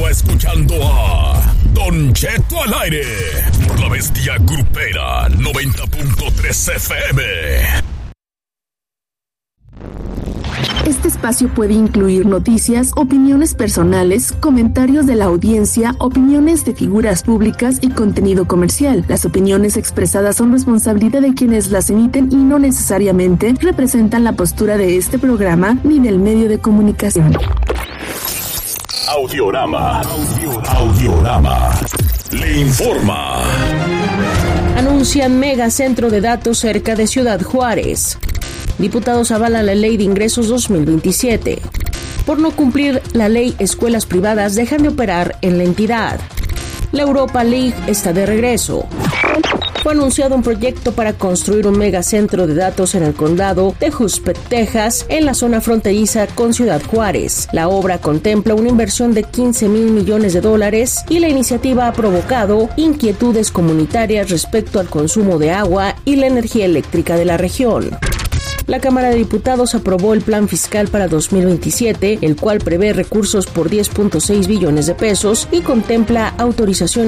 Continúa escuchando a Don Cheto al aire por La Bestia Grupera 90.3 FM. Este espacio puede incluir noticias, opiniones personales, comentarios de la audiencia, opiniones de figuras públicas y contenido comercial. Las opiniones expresadas son responsabilidad de quienes las emiten y no necesariamente representan la postura de este programa ni del medio de comunicación. Audiorama le informa. Anuncian megacentro de datos cerca de Ciudad Juárez. Diputados avalan la Ley de Ingresos 2027. Por no cumplir la ley, escuelas privadas dejan de operar en la entidad. La Europa League está de regreso. Fue anunciado un proyecto para construir un megacentro de datos en el condado de Hudspeth, Texas, en la zona fronteriza con Ciudad Juárez. La obra contempla una inversión de $15 mil millones y la iniciativa ha provocado inquietudes comunitarias respecto al consumo de agua y la energía eléctrica de la región. La Cámara de Diputados aprobó el Plan Fiscal para 2027, el cual prevé recursos por $10.6 billones y contempla autorizaciones